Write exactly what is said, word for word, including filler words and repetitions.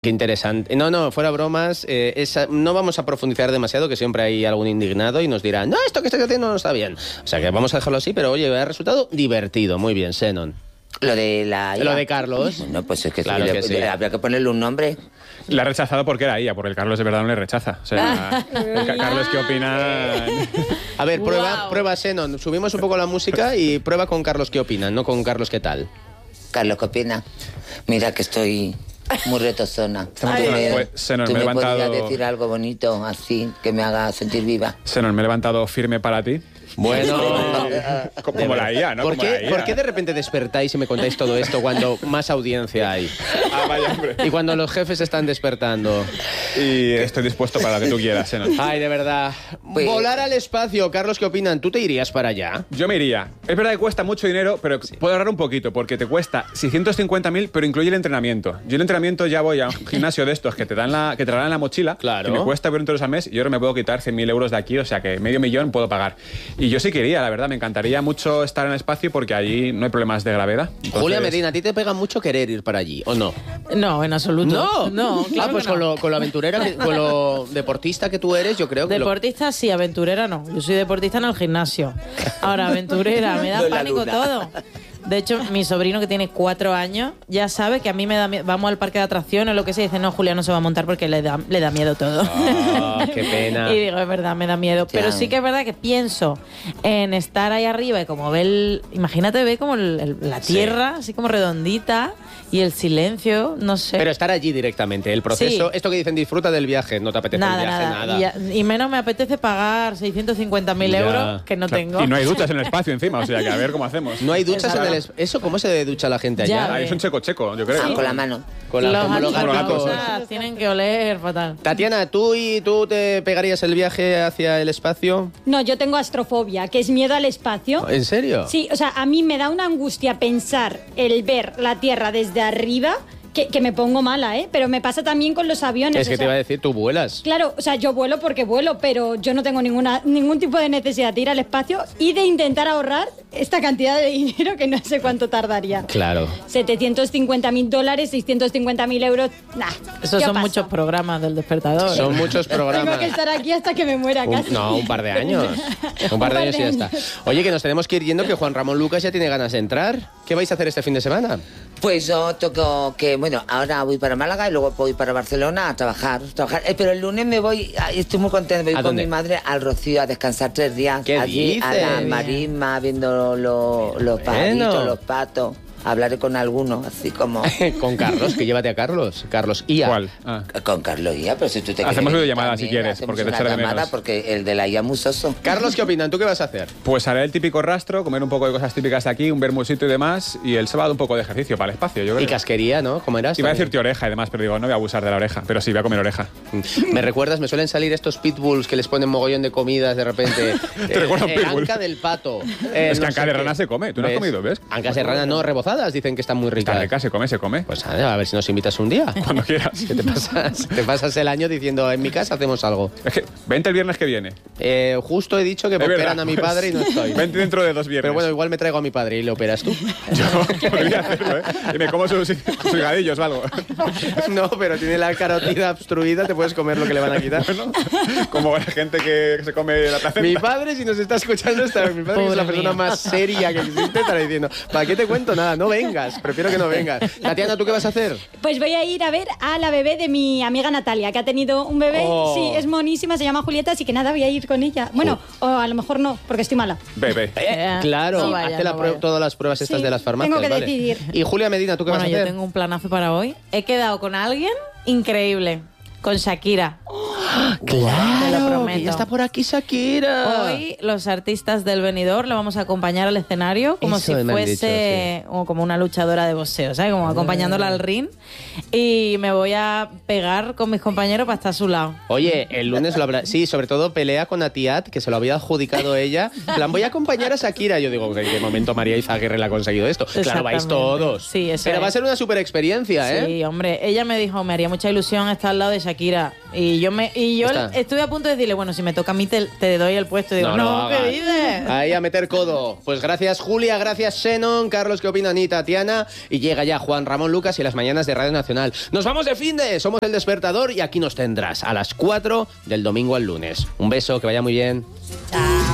Qué interesante. No, no, fuera bromas, eh, esa, no vamos a profundizar demasiado, que siempre hay algún indignado y nos dirá, no, esto que estoy haciendo no está bien. O sea que vamos a dejarlo así, pero oye, ha resultado divertido. Muy bien, Xenon. Lo de la... Lo de Carlos. No, pues es que, claro sí, que le, sí. le, habría que ponerle un nombre. La ha rechazado porque era ella, porque el Carlos de verdad no le rechaza. O sea, Ca- Carlos, ¿qué opina? A ver, prueba, Wow. prueba, Xenon. Subimos un poco la música y prueba con Carlos qué opinan, no con Carlos qué tal. Carlos, ¿qué opina? Mira que estoy muy retozona. Ay, ¿Tú me, pues, se nos tú me he me podrías levantado- decir algo bonito así, que me haga sentir viva? Xenon, me he levantado firme para ti. Bueno, Co- Como la I A, ¿no? ¿Por Como la qué, I A. ¿Por qué de repente despertáis y me contáis todo esto cuando más audiencia hay? Ah, vaya, hombre. Y cuando los jefes están despertando. Y estoy dispuesto para lo que tú quieras, Xenon. Ay, de verdad. Pues- Volar al espacio, Carlos, ¿qué opinan? ¿Tú te irías para allá? Yo me iría. Es verdad que cuesta mucho dinero, pero puedo ahorrar un poquito, porque te cuesta seiscientos cincuenta mil, pero incluye el entrenamiento. Yo el entrenamiento ya voy a un gimnasio de estos que te dan la, que te dan la mochila, Claro. que me cuesta veinte euros al mes, y ahora me puedo quitar cien mil euros de aquí, o sea que medio millón puedo pagar. Y yo sí quería, la verdad, me encantaría mucho estar en el espacio porque allí no hay problemas de gravedad. Entonces- Julia Medina, ¿a ti te pega mucho querer ir para allí, o no? No, en absoluto. No, No, claro Ah, pues que con, no. lo, con lo aventurera, que- con lo deportista que tú eres, yo creo que lo- Deportista sí, aventurera no. Yo soy deportista en el gimnasio. Ahora, aventurera, me da No en la pánico luna. todo. De hecho, mi sobrino que tiene cuatro años ya sabe que a mí me da miedo. Vamos al parque de atracciones o lo que sea y dice, no, Julia no se va a montar porque le da, le da miedo todo. Ah, qué pena. Y digo, es verdad, me da miedo. Pero Claro. sí que es verdad que pienso en estar ahí arriba y como ver, el- imagínate, ve como el- el- la tierra, así como redondita y el silencio, no sé. Pero estar allí directamente, el proceso, Sí. esto que dicen disfruta del viaje, no te apetece Nada, el viaje, nada. nada. Y, ya- y menos me apetece pagar seiscientos cincuenta mil Ya. euros que no Claro, tengo. Y no hay duchas en el espacio encima, o sea que a ver cómo hacemos. No hay duchas en Exacto. el... es- ¿Eso cómo se ducha la gente allá? Ya. Ah, es un checo checo, yo creo. Ah, ¿no? con la mano. Con la- los como los gatos gatos. tienen que oler fatal. Tatiana, ¿tú y tú te pegarías el viaje hacia el espacio? No, yo tengo astrofobia, que es miedo al espacio. ¿En serio? Sí, o sea, a mí me da una angustia pensar el ver la Tierra desde arriba, que, que me pongo mala, ¿eh? Pero me pasa también con los aviones. Es que o te sea, iba a decir, tú vuelas. Claro, o sea, yo vuelo porque vuelo, pero yo no tengo ninguna, ningún tipo de necesidad de ir al espacio y de intentar ahorrar esta cantidad de dinero que no sé cuánto tardaría. Claro. setecientos cincuenta mil dólares, seiscientos cincuenta mil euros, nah. Esos ¿qué son pasa? muchos programas del despertador. Son muchos Tengo programas. que estar aquí hasta que me muera Un- casi. no, un par de años. Un par de años y ya está. Oye, que nos tenemos que ir yendo, que Juan Ramón Lucas ya tiene ganas de entrar. ¿Qué vais a hacer este fin de semana? Pues yo toco que, bueno, ahora voy para Málaga y luego voy para Barcelona a trabajar. trabajar. Eh, pero el lunes me voy, ay, estoy muy contenta, voy ¿A con dónde? mi madre al Rocío a descansar tres días. ¿Qué allí a dices? la Bien. marisma, viendo lo- los Bueno. pajaritos, los patos. Hablaré con algunos, así como... Con Carlos, que llévate a Carlos. Carlos I A. ¿Cuál? Ah. Con Carlos Ia, pero si tú te Hacemos quieres videollamada, también, si quieres, hacemos porque te una echaré de llamada, menos. porque el de la I A es muy soso. Carlos, ¿qué opinan? ¿Tú qué vas a hacer? Pues haré el típico rastro, comer un poco de cosas típicas de aquí, un bermusito y demás, y el sábado un poco de ejercicio para el espacio, yo creo. Y casquería, ¿no? ¿Cómo eras? Iba a decirte oreja y demás, pero digo, no voy a abusar de la oreja, pero sí, voy a comer oreja. Me recuerdas, me suelen salir estos pitbulls que les ponen mogollón de comidas de repente. Te recuerda un Eh, pitbull. Anca del pato. Eh, Es que no anca sé de qué. rana se come, tú no has comido, ¿ves? Ancas de rana no, rebozadas, dicen que están muy Está ricas. rica, se come, se come. Pues a ver, a ver si nos invitas un día. Cuando quieras. Que te pasas, te pasas el año diciendo, en mi casa hacemos algo. Es que vente el viernes que viene. Eh, justo he dicho que me Es operan verdad, a mi pues, padre y no estoy. Vente dentro de dos viernes. Pero bueno, igual me traigo a mi padre y le operas tú. Yo podría hacerlo, ¿eh? Y me como sus, sus higadillos o algo. No, pero tiene la carotida obstruida, te puedes comer lo que le van a quitar. Bueno, como la gente que se come la placenta. Mi padre, si nos está escuchando, está, mi padre que es Pobre la persona mío. más seria que existe, estará diciendo, ¿para qué te cuento nada? No vengas, prefiero que no vengas. Tatiana, ¿tú qué vas a hacer? Pues voy a ir a ver a la bebé de mi amiga Natalia, que ha tenido un bebé. Oh. Sí, es monísima, se llama Julieta, así que nada, voy a ir con ella. Bueno, o a lo mejor no, porque estoy mala. Bebé. Eh, Claro, no vaya, hace la no prue- vaya. todas las pruebas estas Sí, de las farmacias. tengo que ¿vale? decidir. Y Julia Medina, ¿tú qué Bueno, vas a yo hacer? tengo un planazo para hoy. He quedado con alguien increíble, con Shakira. Te lo Claro, prometo. que ya está por aquí Shakira. Hoy los artistas del Benidorm la vamos a acompañar al escenario como Eso si me han fuese dicho, o como una luchadora de boxeo, ¿sabes? Como acompañándola al ring y me voy a pegar con mis compañeros para estar a su lado. Oye, el lunes lo habrá... Sí, sobre todo pelea con Atiat, que se lo había adjudicado ella. En plan, voy a acompañar a Shakira. Yo digo, ¿en qué momento María Izaguirre le ha conseguido esto? Claro, vais Exactamente. todos. Sí, eso Pero es. va a ser una super experiencia, ¿eh? Sí, hombre, ella me dijo, me haría mucha ilusión estar al lado de Shakira. Y yo me y yo Está. estuve a punto de decirle, bueno, si me toca a mí te, te doy el puesto. Y digo, No, no, no ¿qué hagas. dices? Ahí a meter codo. Pues gracias Julia, gracias Xenon, Carlos, ¿qué opinan? Y Tatiana. Y llega ya Juan Ramón Lucas y las mañanas de Radio Nacional. Nos vamos de finde, somos El Despertador y aquí nos tendrás a las cuatro del domingo al lunes. Un beso, que vaya muy bien. Chao.